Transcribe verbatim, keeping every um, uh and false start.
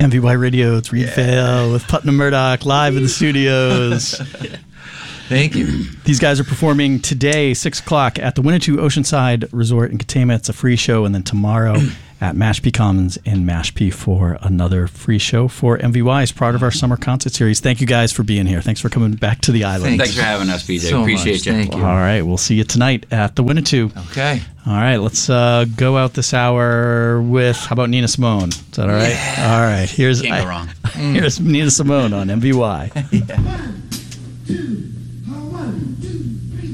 M V Y Radio, it's Reed yeah. Fail with Putnam Murdoch live in the studios. Thank you. These guys are performing today, six o'clock, at the Winnetou Oceanside Resort in Katama. It's a free show. And then tomorrow at Mashpee Commons in Mashpee for another free show for M V Y as part of our summer concert series. Thank you guys for being here. Thanks for coming back to the island. Thanks, Thanks for having us, P J. So Appreciate much. you. Thank you. All right. We'll see you tonight at the Winnetou. Okay. All right. Let's uh, go out this hour with, how about Nina Simone? Is that all right? Yeah. All right. Here's, Can't go I, wrong. Here's Nina Simone on M V Y. Yeah. One, two,